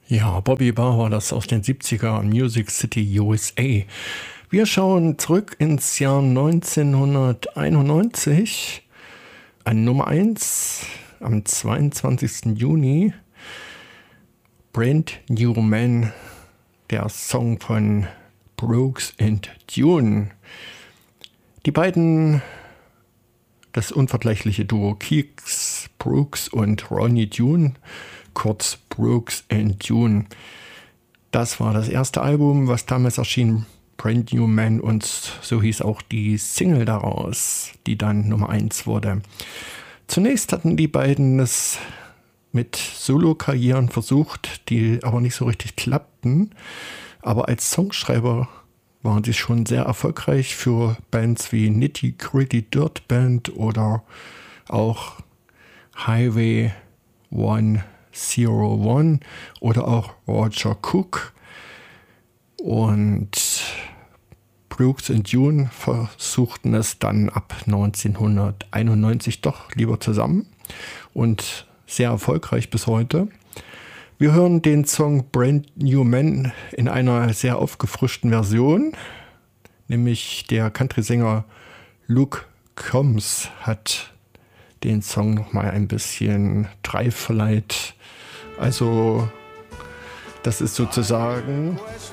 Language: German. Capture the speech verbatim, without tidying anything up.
Ja, Bobby Barr war das aus den siebziger Music City U S A. Wir schauen zurück ins Jahr neunzehnhunderteinundneunzig. An Nummer eins am zweiundzwanzigsten Juni. Brand New Man, der Song von Brooks and Dunn. Die beiden, das unvergleichliche Duo Keeks Brooks und Ronnie Dunn, kurz Brooks and Dunn. Das war das erste Album, was damals erschien, Brand New Man, und so hieß auch die Single daraus, die dann Nummer eins wurde. Zunächst hatten die beiden es mit Solo-Karrieren versucht, die aber nicht so richtig klappten. Aber als Songschreiber waren sie schon sehr erfolgreich für Bands wie Nitty Gritty Dirt Band oder auch Highway one zero one oder auch Roger Cook. Und Brooks und Dunn versuchten es dann ab neunzehnhunderteinundneunzig doch lieber zusammen und sehr erfolgreich bis heute. Wir hören den Song Brand New Man in einer sehr aufgefrischten Version, nämlich der Country-Sänger Luke Combs hat den Song nochmal ein bisschen Drive verleiht. Also das ist sozusagen